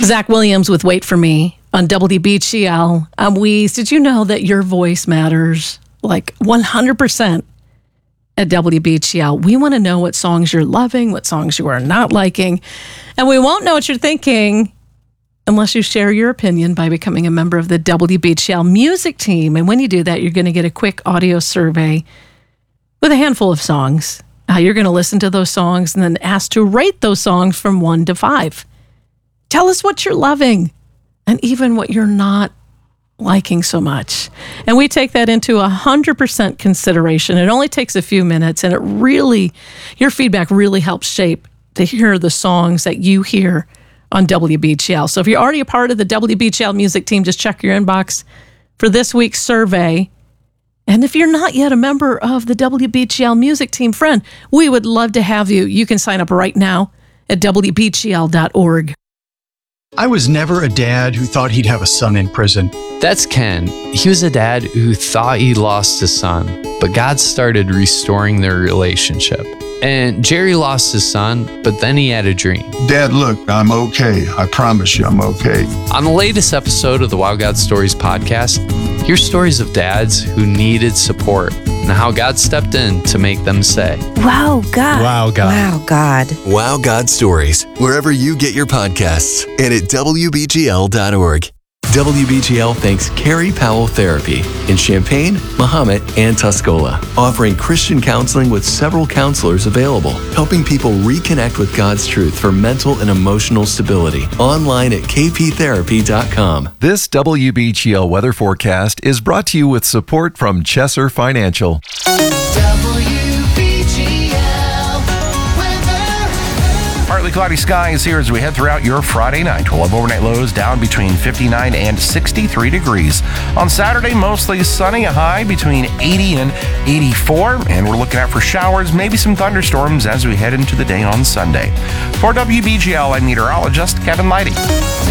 Zach Williams with Wait For Me on WBGL. I'm Weeze. Did you know that your voice matters like 100% at WBGL? We want to know what songs you're loving, what songs you are not liking, and we won't know what you're thinking unless you share your opinion by becoming a member of the WBGL music team. And when you do that, you're going to get a quick audio survey with a handful of songs. You're going to listen to those songs and then asked to rate those songs from 1 to 5. Tell us what you're loving and even what you're not liking so much. And we take that into 100% consideration. It only takes a few minutes, and your feedback really helps shape to hear the songs that you hear on WBGL. So if you're already a part of the WBGL music team, just check your inbox for this week's survey. And if you're not yet a member of the WBGL music team, friend, we would love to have you. You can sign up right now at WBGL.org. I was never a dad who thought he'd have a son in prison. That's Ken. He was a dad who thought he lost his son, but God started restoring their relationship. And Jerry lost his son, but then he had a dream. Dad, look, I'm okay. I promise you I'm okay. On the latest episode of the Wow God Stories podcast, hear stories of dads who needed support and how God stepped in to make them say, Wow, God. Wow, God. Wow, God. Wow God Stories, wherever you get your podcasts and at WBGL.org. WBGL thanks Carrie Powell Therapy in Champaign, Mahomet, and Tuscola, offering Christian counseling with several counselors available, helping people reconnect with God's truth for mental and emotional stability. Online at kptherapy.com. This WBGL weather forecast is brought to you with support from Chesser Financial. Partly cloudy skies here as we head throughout your Friday night. We'll have overnight lows down between 59 and 63 degrees. On Saturday, mostly sunny, a high between 80 and 84. And we're looking out for showers, maybe some thunderstorms as we head into the day on Sunday. For WBGL, I'm meteorologist Kevin Leidy.